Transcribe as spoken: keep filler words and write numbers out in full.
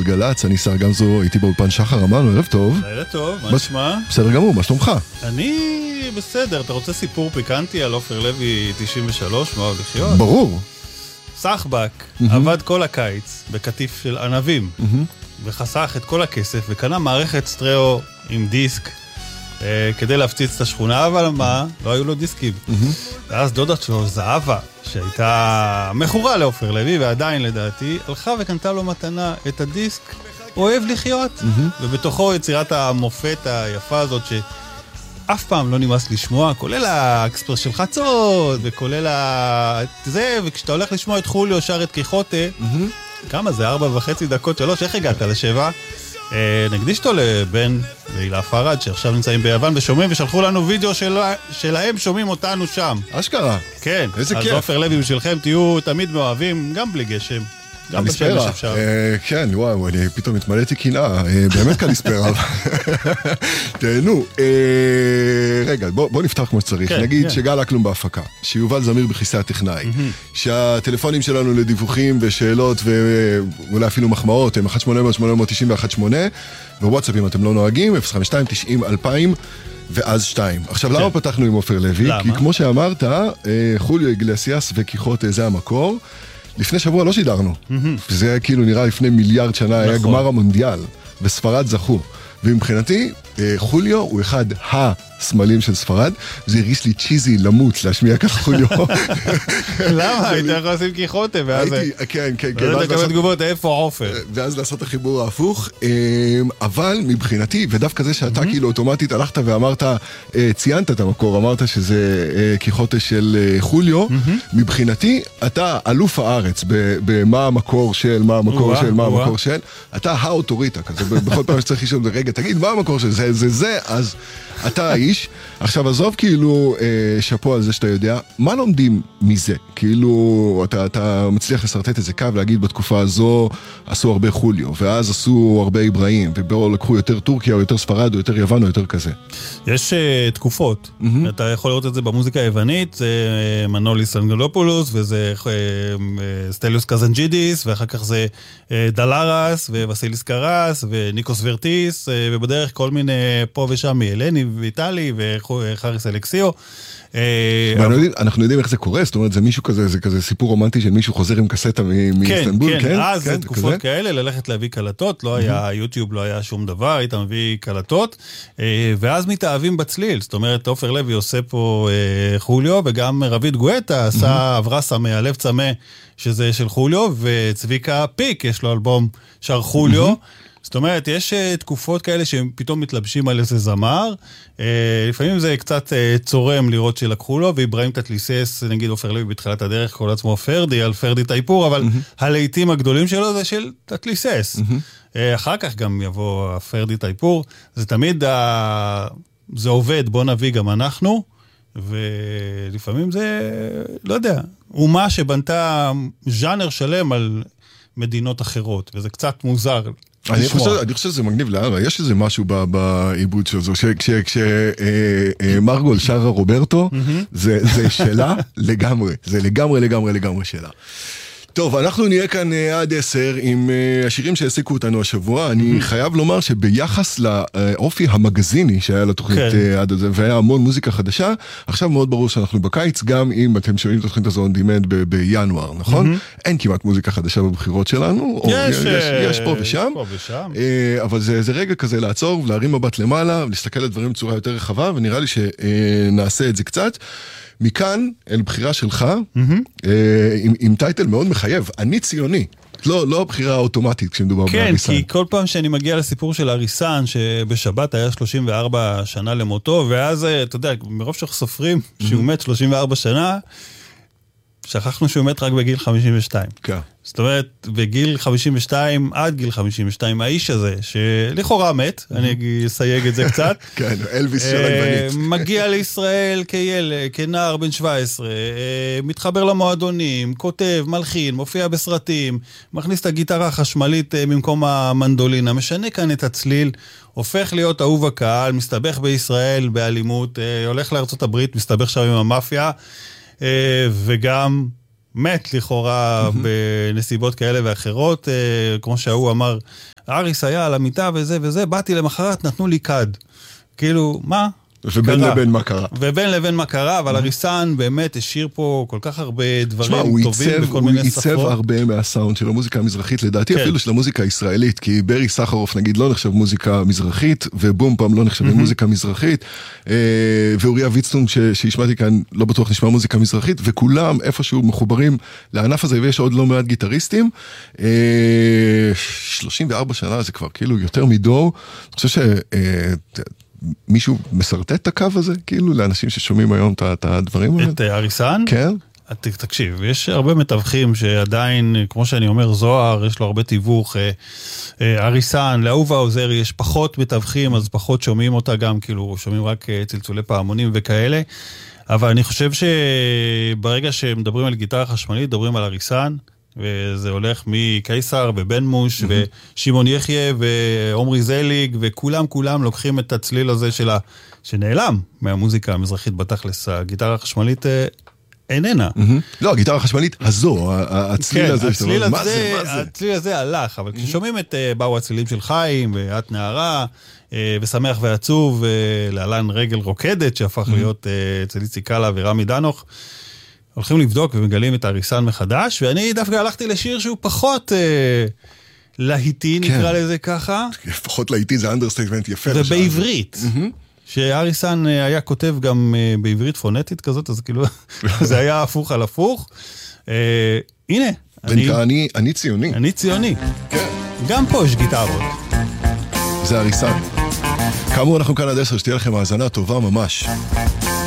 גלגלץ, אני שר גמזו, איתי באולפן שחר אמרנו, ערב טוב. לילה טוב, מה נשמע? בסדר גמור, מה שלומך? אני בסדר, אתה רוצה סיפור פיקנטי על עופר לוי תשעים ושלוש, מה עוד לחיות? ברור. סחבק עבד כל הקיץ בקטיף של ענבים, וחסך את כל הכסף, וקנה מערכת סטריאו עם דיסק, כדי להפציץ את השכונה, אבל מה? לא היו לו דיסקים. ואז דודה שלו, זהבה, שהייתה מכורה לעופר לוי, ועדיין לדעתי, הלכה וקנתה לו מתנה את הדיסק אוהב לחיות, ובתוכו יצירת המופת היפה הזאת, שאף פעם לא נמאס לשמוע, כולל האקספרס של חצות, וכולל ה... זה, וכשאתה הולך לשמוע את חוליו שר את קיחוטה, כמה זה? ארבע וחצי דקות, שלוש, איך הגעת לשבע? נקדיש אותו לבן ואילה פרד שעכשיו נמצאים ביוון ושומעים ושלחו לנו וידאו שלהם שומעים אותנו שם. אשכרה. כן. איזה כיף. אז עופר לוי בשבילכם תהיו תמיד מאוהבים גם בלי גשם. גם בשמש אפשר. כן, וואו, אני פתאום התמלאתי קנאה, באמת קליספרה. תהנו, רגע, בוא נפתח כמו שצריך. נגיד שגל אקלום בהפקה, שיובל זמיר בכיסא הטכנאי, שהטלפונים שלנו לדיווחים ושאלות ואולי אפילו מחמאות הם אחת שמונה אפס אפס שמונה תשע אחת שמונה, ווואטסאפ אם אתם לא נוהגים, אפס חמש שתיים תשעים אלפיים ואז שתיים. עכשיו, למה פתחנו עם עופר לוי? כי כמו שאמרת, חוליו איגלסיאס וקיחוטה זה המקור. לפני שבוע לא שידרנו, וזה כאילו נראה לפני מיליארד שנה, היה גמר המונדיאל, וספרד זכו. ומבחינתי, חוליו הוא אחד הסמלים של ספרד, וזה הרגיש לי צ'יזי למות להשמיע כך חוליו. למה? היית יכול לשים קיחוטה, ואז... כן, כן, כן. ואז לקבל תגובות, איפה עופר? ואז לעשות החיבור ההפוך, אבל מבחינתי, ודווקא זה שאתה כאילו אוטומטית הלכת ואמרת, ציינת את המקור, אמרת שזה קיחוטה של חוליו, מבחינתי, אתה אלוף הארץ, במה המקור של, מה המקור של, מה המקור של, אתה האוטוריטה כזה, בכל פעם שצריך לשאול, רגע, תגיד, מה המקור של זה, זה, זה, אז אתה האיש. עכשיו, עזוב כאילו שפו על זה שאתה יודע, מה לומדים מזה? כאילו, אתה, אתה מצליח לסרטט איזה קו, להגיד בתקופה הזו עשו הרבה חוליו, ואז עשו הרבה איברהים, ובו לקחו יותר טורקיה, או יותר ספרד, או יותר יוון, או יותר כזה. יש uh, תקופות. Mm-hmm. אתה יכול לראות את זה במוזיקה היוונית, זה מנוליס אנגלופולוס, וזה uh, סטליוס קזנג'ידיס, ואחר כך זה uh, דלרס, ווסליס קרס, וניקוס ורטיס, uh, ובדרך כל מיני פה ושם מאלני ואיטלי, וחריס אלקסיו. אנחנו יודעים איך זה קורה, זאת אומרת, זה מישהו כזה, זה כזה סיפור רומנטי של מישהו חוזר עם קסטה מאיסטנבול, כן? כן, אז זה תקופות כאלה, ללכת להביא קלטות, לא היה יוטיוב, לא היה שום דבר, היית מביא קלטות, ואז מתאהבים בצליל, זאת אומרת, עופר לוי עושה פה חוליו, וגם רביד גואטה עשה אברסה מהלב צמא, שזה של חוליו, וצביקה פיק, יש לו אלבום שר חוליו, זאת אומרת, יש תקופות כאלה שהם פתאום מתלבשים על איזה זמר, לפעמים זה קצת צורם לראות שלקחו לו, ואיברהים תתליסס, נגיד עופר לוי בתחילת הדרך, קורא לעצמו פרדי, על פרדי טייפור, אבל הלעיתים הגדולים שלו זה של תתליסס. אחר כך גם יבוא הפרדי טייפור, זה תמיד, זה עובד, בוא נביא גם אנחנו, ולפעמים זה, לא יודע, אומה שבנתה ז'אנר שלם על מדינות אחרות, וזה קצת מוזר. אני חושב, אני חושב שזה מגניב לארה, יש איזה משהו בעיבוד של זה, כשמרגול שרה רוברטו, זה שאלה לגמרי, זה לגמרי לגמרי לגמרי שאלה. טוב, אנחנו נהיה כאן עד עשר עם השירים שהעסיקו אותנו השבוע. אני חייב לומר שביחס לאופי המגזיני שהיה לתוכנית עד הזה, והיה המון מוזיקה חדשה, עכשיו מאוד ברור שאנחנו בקיץ, גם אם אתם שומעים את התוכנית הזו on demand בינואר, נכון? אין כמעט מוזיקה חדשה בבחירות שלנו, יש פה ושם, אבל זה רגע כזה לעצור ולהרים מבט למעלה, ולהסתכל על דברים בצורה יותר רחבה, ונראה לי שנעשה את זה קצת. מכאן, אל בחירה שלך, עם טייטל מאוד מחייב, אני ציוני. לא, לא הבחירה האוטומטית כשמדובר באריסן. כן, כי כל פעם שאני מגיע לסיפור של אריסן, שבשבת היה שלושים וארבע שנה למותו, ואז, אתה יודע, מרוב שאנחנו סופרים שהוא מת שלושים וארבע שנה, שכחנו שהוא מת רק בגיל חמישים ושתיים. כן. זאת אומרת, בגיל חמישים ושתיים, עד גיל חמישים ושתיים, האיש הזה, שלכאורה מת, אני אסייג את זה קצת. כן, אלוויס של הגבנית. מגיע לישראל כילד, כנער בן שבע עשרה, מתחבר למועדונים, כותב, מלחין, מופיע בסרטים, מכניס את הגיטרה החשמלית במקום המנדולינה, משנה כאן את הצליל, הופך להיות אהוב הקהל, מסתבך בישראל באלימות, הולך לארצות הברית, מסתבך שם עם המאפיה, וגם מת לכאורה בנסיבות כאלה ואחרות, כמו שהוא אמר, אריס היה על המיטה וזה וזה, באתי למחרת, נתנו לי קד. כאילו, מה? ובין לבין מה קרה. ובין לבין מה קרה, אבל אריסן באמת השאיר פה כל כך הרבה דברים טובים בכל מיני שפות. הוא ייצב הרבה מהסאונד של המוזיקה המזרחית, לדעתי אפילו של המוזיקה הישראלית, כי ברי סחרוף נגיד לא נחשב מוזיקה מזרחית, ובום פעם לא נחשב מוזיקה מזרחית, ואוריה ויצטון שהשמעתי כאן לא בטוח נשמע מוזיקה מזרחית, וכולם איפשהו מחוברים לענף הזה, ויש עוד לא מעט גיטריסטים. שלושים וארבע שנה זה כבר כאילו יותר מדור, אני חושב ש... מישהו מסרטט את הקו הזה, כאילו, לאנשים ששומעים היום את הדברים האלה? את אריסן? כן. תקשיב, יש הרבה מתווכים שעדיין, כמו שאני אומר, זוהר, יש לו הרבה תיווך, אריסן, לאהובה עוזרי, יש פחות מתווכים, אז פחות שומעים אותה גם, כאילו, שומעים רק צלצולי פעמונים וכאלה, אבל אני חושב שברגע שמדברים על גיטרה חשמלית, מדברים על אריסן, וזה הולך מקייסר ובן מוש ושמעון יחיה ועומרי זליג וכולם כולם לוקחים את הצליל הזה שלה שנעלם מהמוזיקה המזרחית בתכלס. הגיטרה החשמלית איננה. לא, הגיטרה החשמלית הזו, הצליל הזה. הצליל הזה, הצליל הזה הלך, אבל כששומעים את באו הצלילים של חיים ואת נערה ושמח ועצוב ולהלן רגל רוקדת שהפך להיות צליל ציקלה ורמי דנוך, הולכים לבדוק ומגלים את אריסן מחדש, ואני דווקא הלכתי לשיר שהוא פחות אה, להיטי, כן. נקרא לזה ככה. פחות להיטי זה אנדרסטייטמנט יפה. ובעברית. Mm-hmm. שאריסן היה כותב גם אה, בעברית פונטית כזאת, אז כאילו זה היה הפוך על הפוך. אה, הנה. אני, אני, אני ציוני. אני ציוני. כן. גם פה יש גיטרות. זה אריסן. כאמור אנחנו כאן עד עשר, שתהיה לכם האזנה טובה ממש.